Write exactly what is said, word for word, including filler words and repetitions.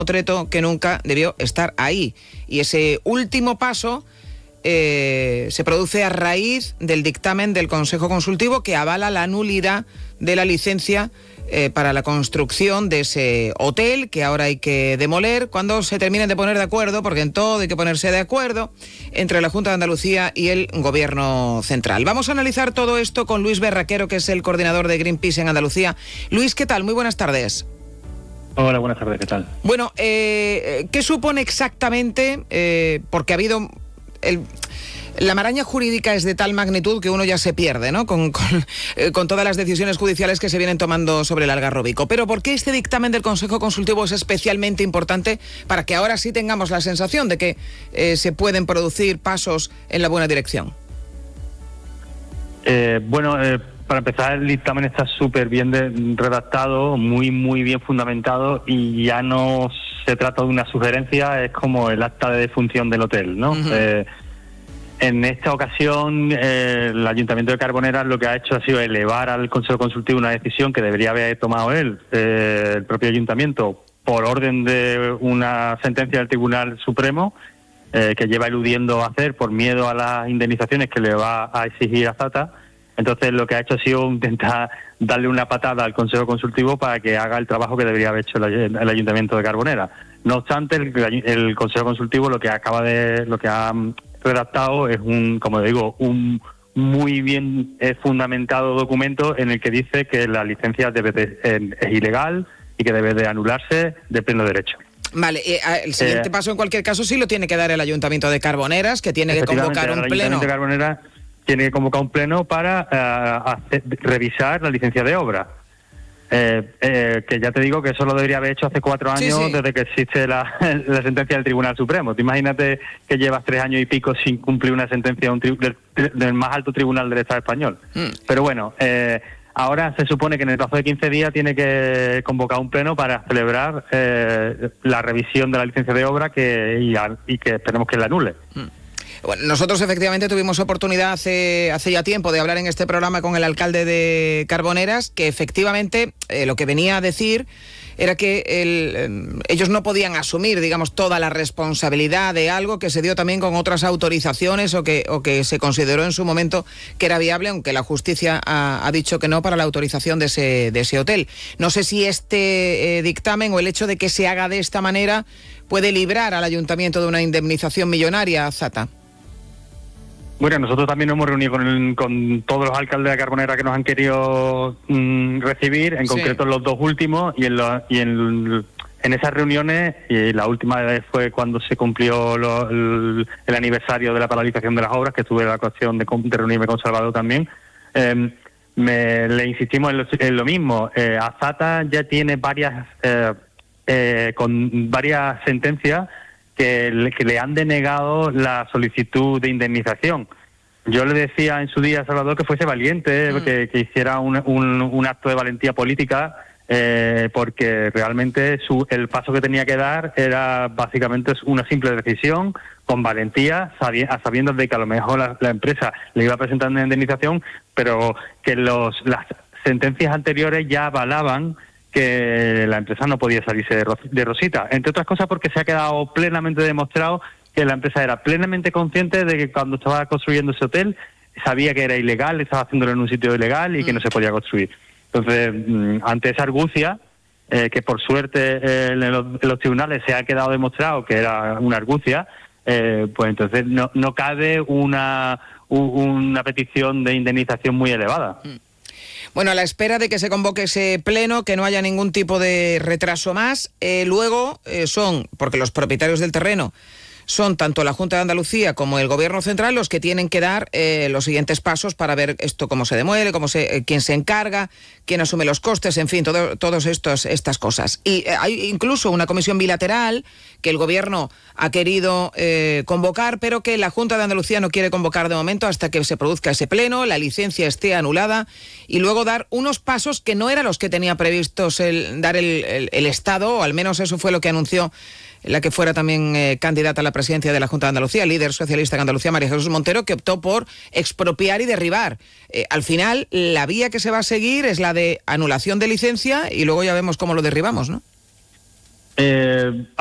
Mamotreto que nunca debió estar ahí. Y ese último paso eh, se produce a raíz del dictamen del Consejo Consultivo que avala la nulidad de la licencia eh, para la construcción de ese hotel que ahora hay que demoler cuando se terminen de poner de acuerdo, porque en todo hay que ponerse de acuerdo, entre la Junta de Andalucía y el Gobierno Central. Vamos a analizar todo esto con Luis Berraquero, que es el coordinador de Greenpeace en Andalucía. Luis, ¿qué tal? Muy buenas tardes. Hola, buenas tardes, ¿qué tal? Bueno, eh, ¿qué supone exactamente? Eh, porque ha habido... El, la maraña jurídica es de tal magnitud que uno ya se pierde, ¿no? Con, con, eh, con todas las decisiones judiciales que se vienen tomando sobre el Algarrobico. Pero ¿por qué este dictamen del Consejo Consultivo es especialmente importante para que ahora sí tengamos la sensación de que eh, se pueden producir pasos en la buena dirección? Eh, bueno, eh, para empezar, el dictamen está súper bien de, redactado, muy, muy bien fundamentado, y ya no se trata de una sugerencia, es como el acta de defunción del hotel, ¿no? Uh-huh. Eh, en esta ocasión, eh, el Ayuntamiento de Carboneras lo que ha hecho ha sido elevar al Consejo Consultivo una decisión que debería haber tomado él, eh, el propio Ayuntamiento, por orden de una sentencia del Tribunal Supremo, eh, que lleva eludiendo hacer por miedo a las indemnizaciones que le va a exigir a Zata. Entonces lo que ha hecho ha sido intentar darle una patada al Consejo Consultivo para que haga el trabajo que debería haber hecho el, el Ayuntamiento de Carboneras. No obstante, el, el Consejo Consultivo lo que acaba de, lo que ha redactado es un, como digo, un muy bien eh, fundamentado documento en el que dice que la licencia debe de, eh, es ilegal y que debe de anularse de pleno derecho. Vale, eh, el siguiente eh, paso en cualquier caso sí lo tiene que dar el Ayuntamiento de Carboneras, que tiene que convocar un el pleno. Ayuntamiento de Carboneras tiene que convocar un pleno para uh, hacer, revisar la licencia de obra. Eh, eh, que ya te digo que eso lo debería haber hecho hace cuatro años, sí, sí. desde que existe la, la sentencia del Tribunal Supremo. Te imagínate que llevas tres años y pico sin cumplir una sentencia de un tri- del, del más alto tribunal del Estado español. Mm. Pero bueno, eh, ahora se supone que en el plazo de quince días tiene que convocar un pleno para celebrar eh, la revisión de la licencia de obra que y, y que esperemos que la anule. Mm. Bueno, nosotros efectivamente tuvimos oportunidad hace, hace ya tiempo de hablar en este programa con el alcalde de Carboneras, que efectivamente eh, lo que venía a decir era que el, eh, ellos no podían asumir, digamos, toda la responsabilidad de algo que se dio también con otras autorizaciones o que, o que se consideró en su momento que era viable, aunque la justicia ha, ha dicho que no para la autorización de ese, de ese hotel. No sé si este eh, dictamen o el hecho de que se haga de esta manera puede librar al ayuntamiento de una indemnización millonaria, Zata. Bueno, nosotros también nos hemos reunido con, el, con todos los alcaldes de Carbonera que nos han querido mmm, recibir, en sí. concreto los dos últimos, y en, lo, y en, en esas reuniones, y la última vez fue cuando se cumplió lo, el, el aniversario de la paralización de las obras, que tuve la ocasión de, de reunirme con Salvador también, eh, me, le insistimos en lo, en lo mismo. Eh, Azata ya tiene varias, eh, eh, con varias sentencias Que le, que le han denegado la solicitud de indemnización. Yo le decía en su día a Salvador que fuese valiente, mm. que, que hiciera un, un, un acto de valentía política, eh, porque realmente su, el paso que tenía que dar era básicamente una simple decisión, con valentía, sabi- a sabiendas de que a lo mejor la, la empresa le iba a presentar una indemnización, pero que los las sentencias anteriores ya avalaban que la empresa no podía salirse de, ros- de rosita, entre otras cosas porque se ha quedado plenamente demostrado que la empresa era plenamente consciente de que cuando estaba construyendo ese hotel sabía que era ilegal, estaba haciéndolo en un sitio ilegal y mm. que no se podía construir. Entonces, mmm, ante esa argucia, eh, que por suerte eh, en, los, en los tribunales se ha quedado demostrado que era una argucia, eh, pues entonces no, no cabe una, una petición de indemnización muy elevada. Mm. Bueno, a la espera de que se convoque ese pleno, que no haya ningún tipo de retraso más, eh, luego eh, son, porque los propietarios del terreno son tanto la Junta de Andalucía como el Gobierno Central los que tienen que dar eh, los siguientes pasos para ver esto cómo se demuele, cómo se, eh, quién se encarga, quién asume los costes, en fin, todo, todas estas cosas. Y eh, hay incluso una comisión bilateral que el Gobierno ha querido eh, convocar, pero que la Junta de Andalucía no quiere convocar de momento hasta que se produzca ese pleno, la licencia esté anulada y luego dar unos pasos que no eran los que tenía previstos el, dar el, el, el Estado, o al menos eso fue lo que anunció la que fuera también eh, candidata a la presidencia de la Junta de Andalucía, líder socialista en Andalucía, María Jesús Montero, que optó por expropiar y derribar. Eh, al final, la vía que se va a seguir es la de anulación de licencia y luego ya vemos cómo lo derribamos, ¿no? Eh,